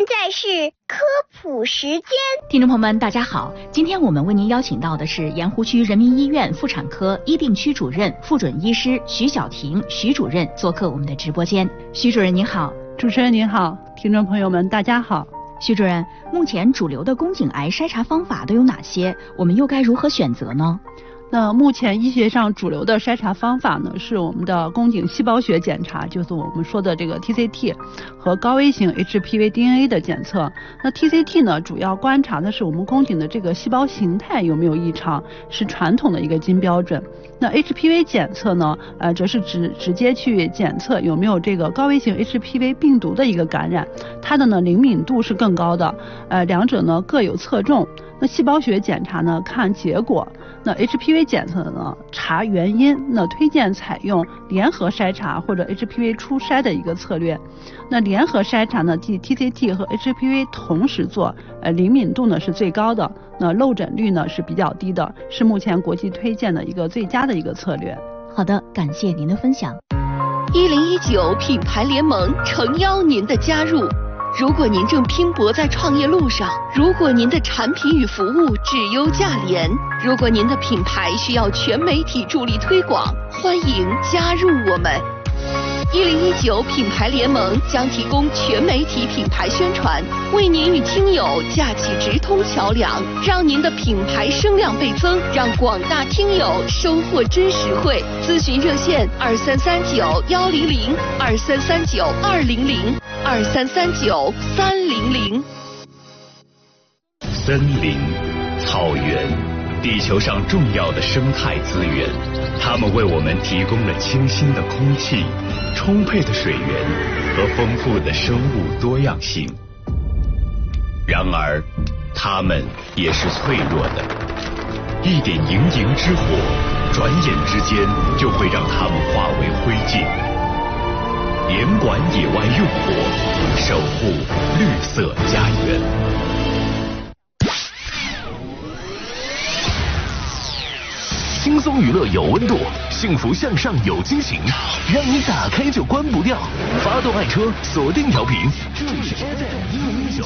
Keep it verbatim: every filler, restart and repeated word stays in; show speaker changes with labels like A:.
A: 在是科普时间。
B: 听众朋友们，大家好，今天我们为您邀请到的是盐湖区人民医院妇产科医病区主任、副准医师徐晓婷徐主任做客我们的直播间。徐主任您好。
C: 主持人您好，听众朋友们大家好。
B: 徐主任，目前主流的宫颈癌筛查方法都有哪些？我们又该如何选择呢？
C: 那目前医学上主流的筛查方法呢，是我们的宫颈细胞学检查，就是我们说的这个 T C T 和高危型 H P V D N A 的检测。那 T C T 呢，主要观察的是我们宫颈的这个细胞形态有没有异常，是传统的一个金标准。那 H P V 检测呢，呃，则是直直接去检测有没有这个高危型 H P V 病毒的一个感染，它的呢灵敏度是更高的，呃，两者呢各有侧重。那细胞学检查呢看结果，那 H P V 检测呢查原因，那推荐采用联合筛查或者 H P V 初筛的一个策略。那联合筛查呢，即 T C T 和 H P V 同时做，呃，灵敏度呢是最高的，那漏诊率呢是比较低的，是目前国际推荐的一个最佳的一个策略。
B: 好的，感谢您的分享。
D: 一零一九品牌联盟诚邀您的加入。如果您正拼搏在创业路上，如果您的产品与服务质优价廉，如果您的品牌需要全媒体助力推广，欢迎加入我们。一零一九品牌联盟将提供全媒体品牌宣传，为您与听友架起直通桥梁，让您的品牌声量倍增，让广大听友收获真实惠。咨询热线二三三九幺零零二三三九二零零二三三九三零零。
E: 森林、草原，地球上重要的生态资源，它们为我们提供了清新的空气、充沛的水源和丰富的生物多样性。然而，它们也是脆弱的，一点营营之火，转眼之间就会让它们化为灰烬。严管野外用火，守护绿色家园。
F: 轻松娱乐有温度，幸福向上有惊喜，让你打开就关不掉。发动爱车，锁定调频，这里是 F M 一零一九。